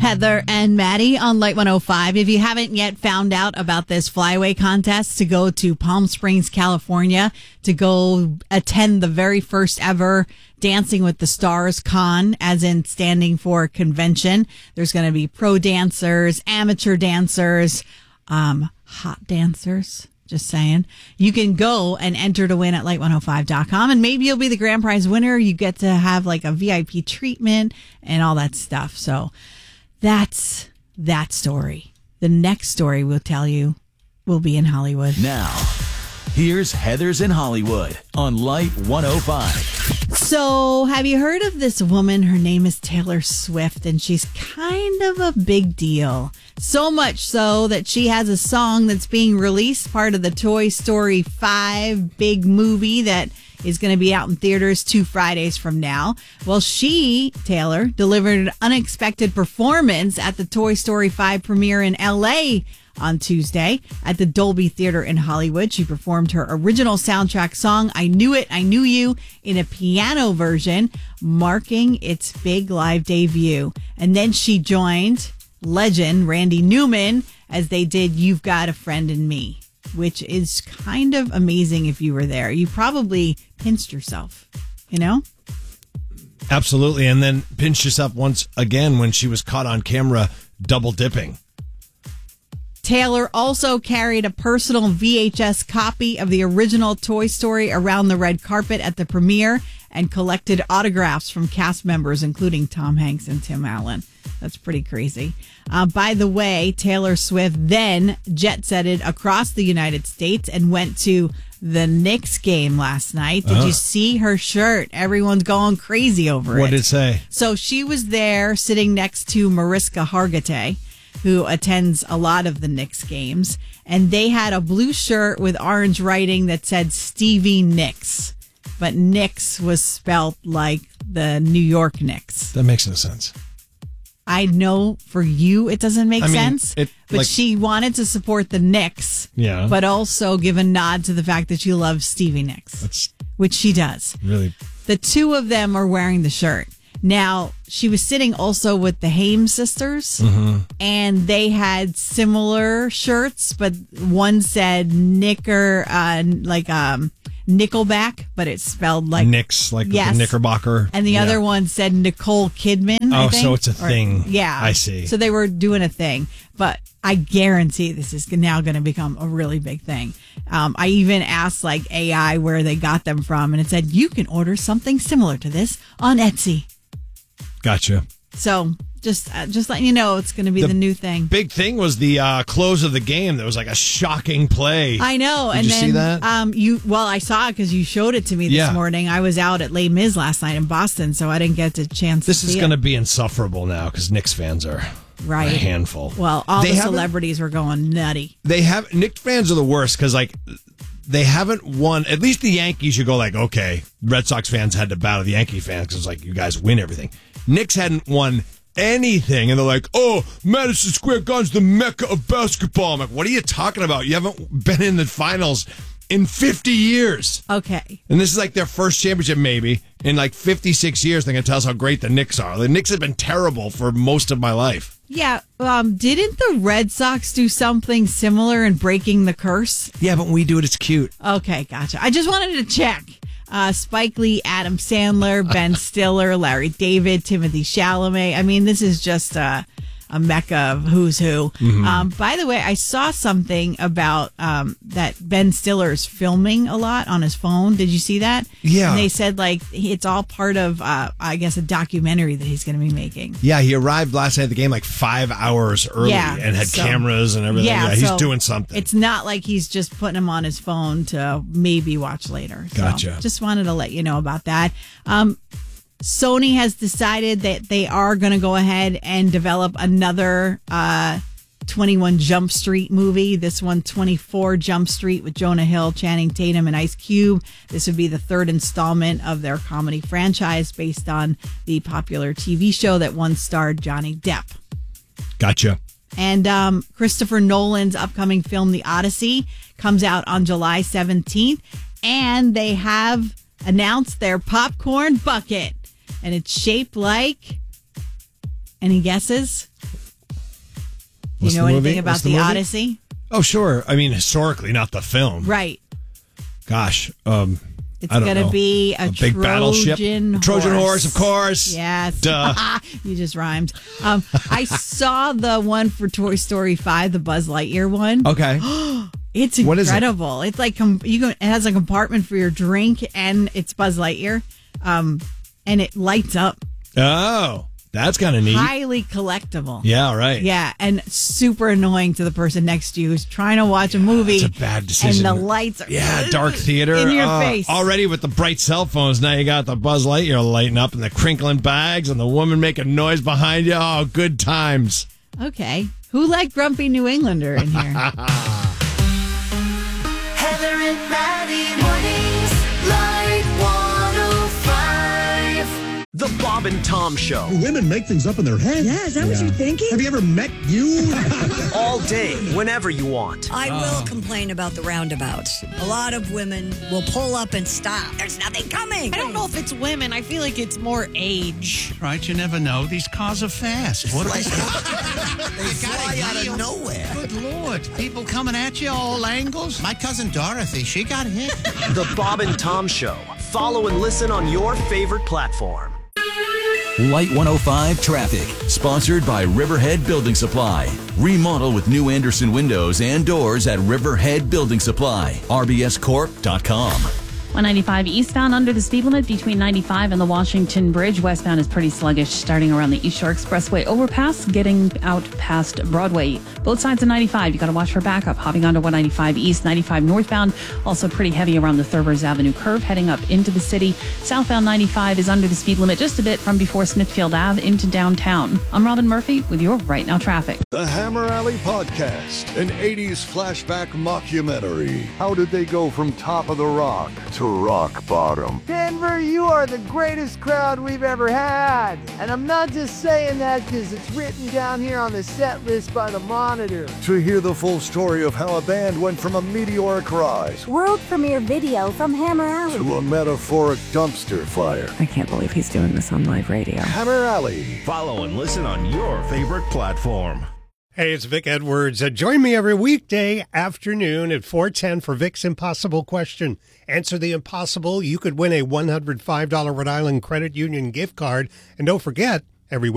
Heather and Maddie on Light 105. If you haven't yet found out about this flyaway contest to go to Palm Springs, California, to go attend the very first ever Dancing with the Stars con, as in standing for convention, there's going to be pro dancers, amateur dancers, hot dancers. Just saying. You can go and enter to win at light105.com, and maybe you'll be the grand prize winner. You get to have like a VIP treatment and all that stuff. So that's that story. The next story we'll tell you will be in Hollywood. Now, here's Heather's in Hollywood on Light 105. So, have you heard of this woman? Her name is Taylor Swift, and she's kind of a big deal. So much so that she has a song that's being released, part of the Toy Story 5 big movie that is going to be out in theaters 2 Fridays from now. Well, Taylor, delivered an unexpected performance at the Toy Story 5 premiere in L.A. on Tuesday at the Dolby Theater in Hollywood. She performed her original soundtrack song, I Knew It, I Knew You, in a piano version, marking its big live debut. And then she joined legend Randy Newman as they did You've Got a Friend in Me, which is kind of amazing. If you were there, you probably pinched yourself, you know? Absolutely. And then pinched yourself once again when she was caught on camera double dipping. Taylor also carried a personal VHS copy of the original Toy Story around the red carpet at the premiere and collected autographs from cast members, including Tom Hanks and Tim Allen. That's pretty crazy. By the way, Taylor Swift then jet-setted across the United States and went to the Knicks game last night. Did you see her shirt? Everyone's going crazy over it. What did it say? So she was there sitting next to Mariska Hargitay, who attends a lot of the Knicks games, and they had a blue shirt with orange writing that said Stevie Nicks, but Knicks was spelled like the New York Knicks. That makes no sense. I know for you it doesn't make sense, but she wanted to support the Knicks, but also give a nod to the fact that she loves Stevie Nicks, which she does. Really, the two of them are wearing the shirt. Now, she was sitting also with the Haim sisters, and they had similar shirts, but one said Nickelback, but it's spelled like Knicks, like the Knickerbocker. And the other one said Nicole Kidman. I think. So it's a thing. Yeah. I see. So they were doing a thing, but I guarantee this is now going to become a really big thing. I even asked like AI where they got them from, and it said, you can order something similar to this on Etsy. Gotcha. So just letting you know, it's going to be the new thing. Big thing was the close of the game. There was like a shocking play. I know. Did you see that? I saw it because you showed it to me this morning. I was out at Les Mis last night in Boston, so I didn't get the chance to see it. This is going to be insufferable now because Knicks fans are a handful. Well, all the celebrities were going nutty. Knicks fans are the worst because like they haven't won. At least the Yankees, you go like, okay, Red Sox fans had to battle the Yankee fans because it's like you guys win everything. Knicks hadn't won anything, and they're like, oh, Madison Square Garden's the mecca of basketball. I'm like, what are you talking about? You haven't been in the finals in 50 years. Okay. And this is like their first championship maybe in like 56 years. They're going to tell us how great the Knicks are. The Knicks have been terrible for most of my life. Yeah. Didn't the Red Sox do something similar in breaking the curse? Yeah, but when we do it, it's cute. Okay, gotcha. I just wanted to check. Spike Lee, Adam Sandler, Ben Stiller, Larry David, Timothy Chalamet. I mean, this is just a mecca of who's who. By the way, I saw something about that Ben Stiller's filming a lot on his phone. Did you see that? Yeah. And they said like it's all part of, I guess, a documentary that he's going to be making. Yeah, he arrived last night at the game like 5 hours early and had cameras and everything. Yeah, he's doing something. It's not like he's just putting him on his phone to maybe watch later. Gotcha. So just wanted to let you know about that. Sony has decided that they are going to go ahead and develop another 21 Jump Street movie. This one, 24 Jump Street, with Jonah Hill, Channing Tatum, and Ice Cube. This would be the third installment of their comedy franchise based on the popular TV show that once starred Johnny Depp. Gotcha. And Christopher Nolan's upcoming film, The Odyssey, comes out on July 17th. And they have announced their popcorn bucket. And it's shaped like, any guesses? What's You know the anything movie? about What's the the movie? Odyssey? Oh, sure. I mean, historically, not the film. Right. Gosh. It's I don't going to know. be a big battleship. Trojan horse, of course. Yes. Duh. You just rhymed. I saw the one for Toy Story 5, the Buzz Lightyear one. Okay. It's What is it? incredible. It's like it has a compartment for your drink, and it's Buzz Lightyear, and it lights up. Oh, that's kind of neat. Highly collectible. Yeah, right. Yeah, and super annoying to the person next to you who's trying to watch a movie. It's a bad decision. And the lights are dark theater. in your face. Already with the bright cell phones, now you got the Buzz Lightyear lighting up and the crinkling bags and the woman making noise behind you. Oh, good times. Okay. Who let Grumpy New Englander in here? Heather and Maddie mornings, Light 105. The Bob and Tom Show. Women make things up in their head. Yeah, is that what you're thinking? Have you ever met you? All day, whenever you want. I will complain about the roundabouts. A lot of women will pull up and stop. There's nothing coming. I don't know if it's women. I feel like it's more age. Right, you never know. These cars are fast. What They fly out of nowhere. Good Lord. People coming at you all angles. My cousin Dorothy, she got hit. The Bob and Tom Show. Follow and listen on your favorite platform. Light 105 Traffic, sponsored by Riverhead Building Supply. Remodel with new Anderson windows and doors at Riverhead Building Supply. RBScorp.com. 195 eastbound under the speed limit between 95 and the Washington Bridge. Westbound is pretty sluggish starting around the East Shore Expressway overpass, getting out past Broadway. Both sides of 95, you got to watch for backup. Hopping onto 195 east, 95 northbound, also pretty heavy around the Thurber's Avenue curve heading up into the city. Southbound 95 is under the speed limit just a bit from before Smithfield Ave into downtown. I'm Robin Murphy with your Right Now traffic. The Hammer Alley Podcast, an 80s flashback mockumentary. How did they go from top of the rock to rock bottom? Denver, you are the greatest crowd we've ever had. And I'm not just saying that because it's written down here on the set list by the Monitor. To hear the full story of how a band went from a meteoric rise world premiere video from Hammer Alley to a metaphoric dumpster fire. I can't believe he's doing this on live radio. Hammer Alley. Follow and listen on your favorite platform. Hey, it's Vic Edwards. Join me every weekday afternoon at 4:10 for Vic's Impossible Question. Answer the impossible. You could win a $105 Rhode Island Credit Union gift card. And don't forget, every